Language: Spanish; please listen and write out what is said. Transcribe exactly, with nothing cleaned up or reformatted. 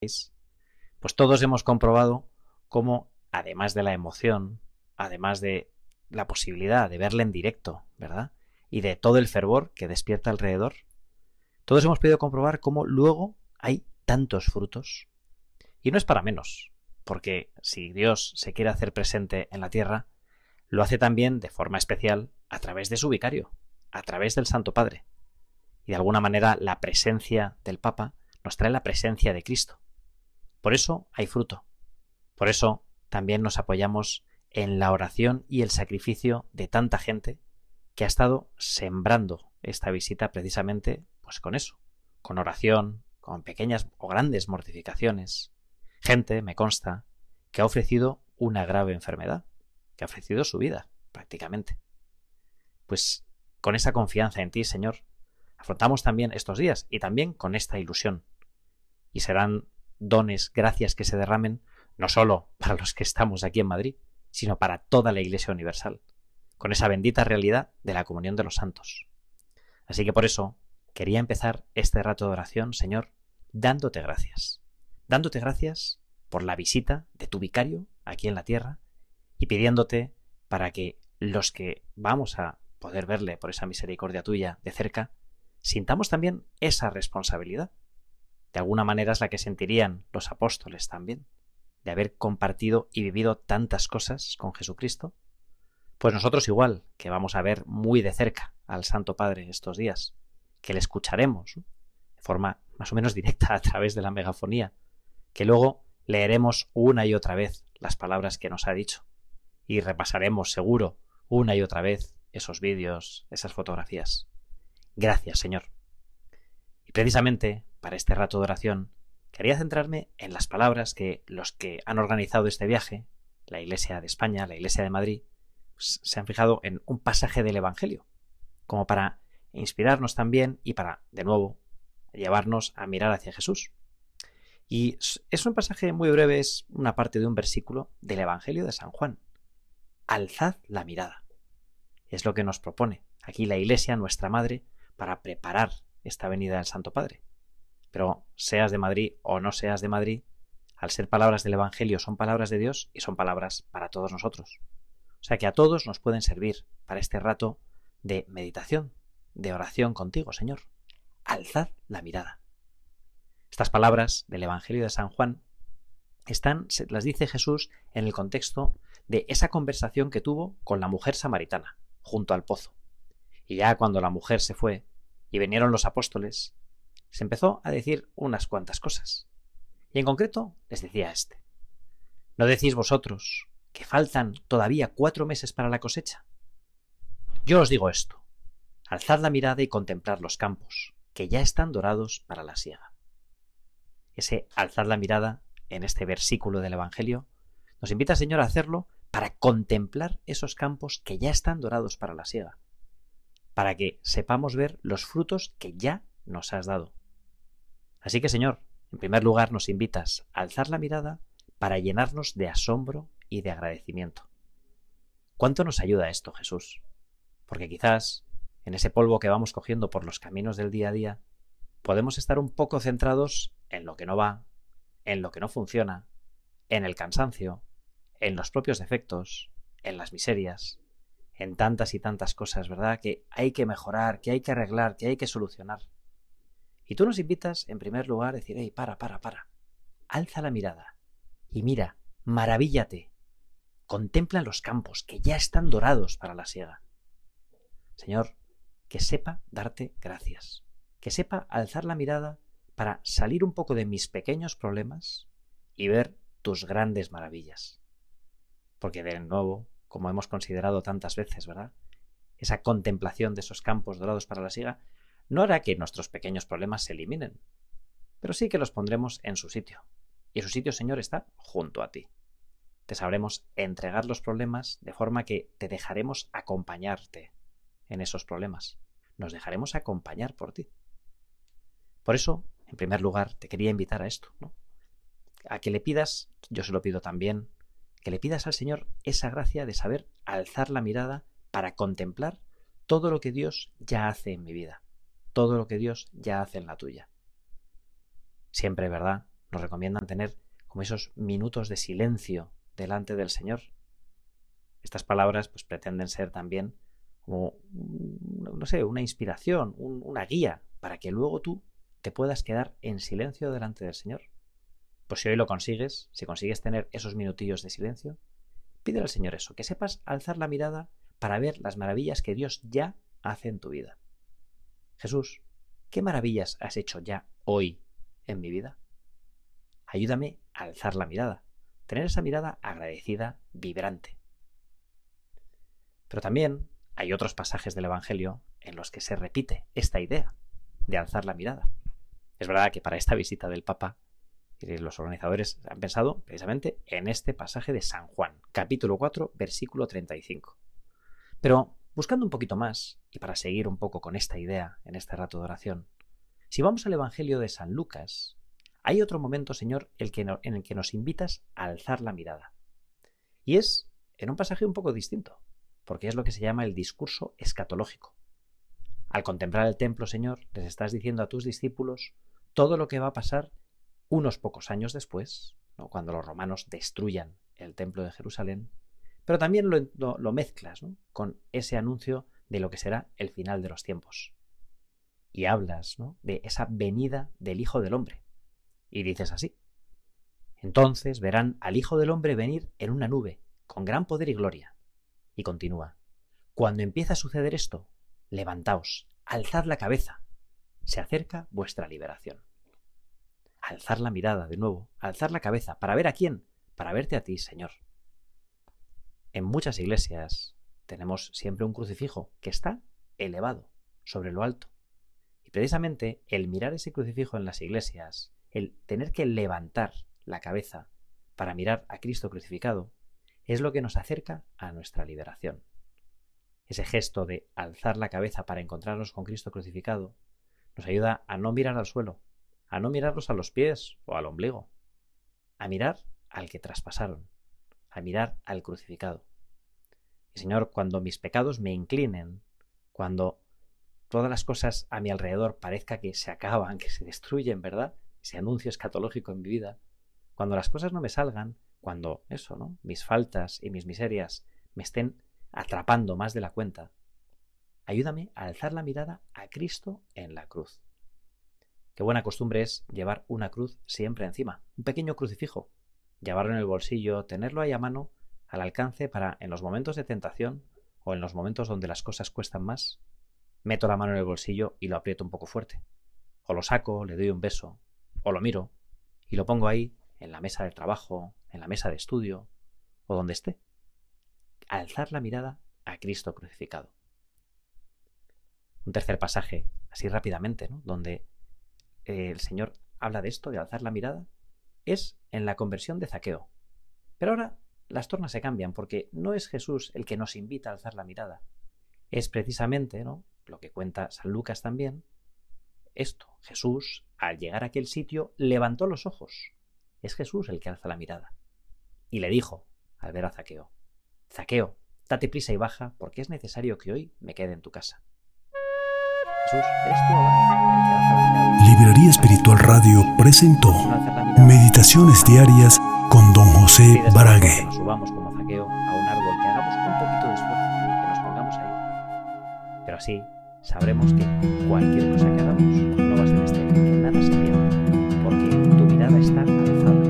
pues todos hemos comprobado cómo, además de la emoción, además de la posibilidad de verle en directo, ¿verdad? Y de todo el fervor que despierta alrededor, todos hemos podido comprobar cómo luego hay tantos frutos. Y no es para menos, porque si Dios se quiere hacer presente en la tierra, lo hace también de forma especial a través de su vicario, a través del Santo Padre. Y de alguna manera la presencia del Papa nos trae la presencia de Cristo. Por eso hay fruto. Por eso también nos apoyamos en la oración y el sacrificio de tanta gente que ha estado sembrando esta visita precisamente pues con eso, con oración, con pequeñas o grandes mortificaciones. Gente, me consta, que ha ofrecido una grave enfermedad, que ha ofrecido su vida, prácticamente. Pues con esa confianza en ti, Señor, afrontamos también estos días y también con esta ilusión. Y serán dones, gracias que se derramen, no solo para los que estamos aquí en Madrid, sino para toda la Iglesia universal, con esa bendita realidad de la comunión de los santos. Así que por eso quería empezar este rato de oración, Señor, dándote gracias. Dándote gracias por la visita de tu vicario aquí en la tierra y pidiéndote para que los que vamos a poder verle por esa misericordia tuya de cerca, sintamos también esa responsabilidad. De alguna manera es la que sentirían los apóstoles también, de haber compartido y vivido tantas cosas con Jesucristo. Pues nosotros igual, que vamos a ver muy de cerca al Santo Padre estos días, que le escucharemos, ¿no?, de forma más o menos directa a través de la megafonía, que luego leeremos una y otra vez las palabras que nos ha dicho y repasaremos seguro una y otra vez esos vídeos, esas fotografías. Gracias, Señor. Y precisamente para este rato de oración quería centrarme en las palabras que los que han organizado este viaje, la Iglesia de España, la Iglesia de Madrid, pues se han fijado en un pasaje del Evangelio, como para inspirarnos también y para, de nuevo, llevarnos a mirar hacia Jesús. Y es un pasaje muy breve, es una parte de un versículo del Evangelio de San Juan. Alzad la mirada. Es lo que nos propone aquí la Iglesia, nuestra Madre, para preparar esta venida del Santo Padre. Pero seas de Madrid o no seas de Madrid, al ser palabras del Evangelio son palabras de Dios y son palabras para todos nosotros. O sea que a todos nos pueden servir para este rato de meditación, de oración contigo, Señor. Alzad la mirada. Estas palabras del Evangelio de San Juan están, las dice Jesús en el contexto de esa conversación que tuvo con la mujer samaritana junto al pozo. Y ya cuando la mujer se fue y vinieron los apóstoles, se empezó a decir unas cuantas cosas. Y en concreto les decía este: ¿no decís vosotros que faltan todavía cuatro meses para la cosecha? Yo os digo esto: alzad la mirada y contemplad los campos, que ya están dorados para la siega. Ese alzad la mirada en este versículo del Evangelio nos invita, Señor, a hacerlo para contemplar esos campos que ya están dorados para la siega, para que sepamos ver los frutos que ya nos has dado. Así que, Señor, en primer lugar nos invitas a alzar la mirada para llenarnos de asombro y de agradecimiento. ¿Cuánto nos ayuda esto, Jesús? Porque quizás en ese polvo que vamos cogiendo por los caminos del día a día podemos estar un poco centrados en lo que no va, en lo que no funciona, en el cansancio, en los propios defectos, en las miserias, en tantas y tantas cosas, ¿verdad?, que hay que mejorar, que hay que arreglar, que hay que solucionar. Y tú nos invitas, en primer lugar, a decir: hey, para, para, para, alza la mirada y mira, maravíllate, contempla los campos que ya están dorados para la siega. Señor, que sepa darte gracias, que sepa alzar la mirada para salir un poco de mis pequeños problemas y ver tus grandes maravillas. Porque de nuevo, como hemos considerado tantas veces, ¿verdad?, esa contemplación de esos campos dorados para la siega no hará que nuestros pequeños problemas se eliminen, pero sí que los pondremos en su sitio. Y su sitio, Señor, está junto a ti. Te sabremos entregar los problemas de forma que te dejaremos acompañarte en esos problemas. Nos dejaremos acompañar por ti. Por eso, en primer lugar, te quería invitar a esto, ¿no?, a que le pidas, yo se lo pido también, que le pidas al Señor esa gracia de saber alzar la mirada para contemplar todo lo que Dios ya hace en mi vida, todo lo que Dios ya hace en la tuya. Siempre, ¿verdad?, nos recomiendan tener como esos minutos de silencio delante del Señor. Estas palabras pues pretenden ser también como, no sé, una inspiración, un, una guía para que luego tú te puedas quedar en silencio delante del Señor. Pues si hoy lo consigues, si consigues tener esos minutillos de silencio, pídele al Señor eso, que sepas alzar la mirada para ver las maravillas que Dios ya hace en tu vida. Jesús, ¿qué maravillas has hecho ya hoy en mi vida? Ayúdame a alzar la mirada, tener esa mirada agradecida, vibrante. Pero también hay otros pasajes del Evangelio en los que se repite esta idea de alzar la mirada. Es verdad que para esta visita del Papa, los organizadores han pensado precisamente en este pasaje de San Juan, capítulo cuatro, versículo treinta y cinco. Pero buscando un poquito más, y para seguir un poco con esta idea en este rato de oración, si vamos al Evangelio de San Lucas, hay otro momento, Señor, el que no, en el que nos invitas a alzar la mirada. Y es en un pasaje un poco distinto, porque es lo que se llama el discurso escatológico. Al contemplar el templo, Señor, les estás diciendo a tus discípulos todo lo que va a pasar unos pocos años después, ¿no?, cuando los romanos destruyan el templo de Jerusalén, pero también lo, lo, lo mezclas, ¿no?, con ese anuncio de lo que será el final de los tiempos. Y hablas, ¿no?, de esa venida del Hijo del Hombre. Y dices así: entonces verán al Hijo del Hombre venir en una nube, con gran poder y gloria. Y continúa: cuando empiece a suceder esto, levantaos, alzad la cabeza, se acerca vuestra liberación. Alzar la mirada de nuevo, alzar la cabeza, ¿para ver a quién? Para verte a ti, Señor. En muchas iglesias tenemos siempre un crucifijo que está elevado sobre lo alto. Y precisamente el mirar ese crucifijo en las iglesias, el tener que levantar la cabeza para mirar a Cristo crucificado, es lo que nos acerca a nuestra liberación. Ese gesto de alzar la cabeza para encontrarnos con Cristo crucificado nos ayuda a no mirar al suelo, a no mirarlos a los pies o al ombligo, a mirar al que traspasaron, a mirar al crucificado. Y Señor, cuando mis pecados me inclinen, cuando todas las cosas a mi alrededor parezca que se acaban, que se destruyen, ¿verdad?, ese anuncio escatológico en mi vida, cuando las cosas no me salgan, cuando eso, ¿no?, mis faltas y mis miserias me estén atrapando más de la cuenta, ayúdame a alzar la mirada a Cristo en la cruz. Qué buena costumbre es llevar una cruz siempre encima, un pequeño crucifijo, llevarlo en el bolsillo, tenerlo ahí a mano, al alcance para, en los momentos de tentación o en los momentos donde las cosas cuestan más, meto la mano en el bolsillo y lo aprieto un poco fuerte. O lo saco, le doy un beso, o lo miro y lo pongo ahí en la mesa del trabajo, en la mesa de estudio o donde esté. Alzar la mirada a Cristo crucificado. Un tercer pasaje, así rápidamente, ¿no?, donde el Señor habla de esto, de alzar la mirada, es en la conversión de Zaqueo. Pero ahora las tornas se cambian, porque no es Jesús el que nos invita a alzar la mirada. Es precisamente, ¿no?, lo que cuenta San Lucas también, esto: Jesús, al llegar a aquel sitio, levantó los ojos. Es Jesús el que alza la mirada. Y le dijo, al ver a Zaqueo: Zaqueo, date prisa y baja, porque es necesario que hoy me quede en tu casa. Jesús, ¿eres tú ahora el que alza la mirada? Librería Espiritual Radio presentó Meditaciones Diarias con Don José Barague. Que nos subamos como Zaqueo a un árbol, que hagamos un poquito de esfuerzo, que nos pongamos ahí. Pero así sabremos que cualquier cosa que hagamos no va a ser estéril, que nada se pierde, porque tu mirada está alzada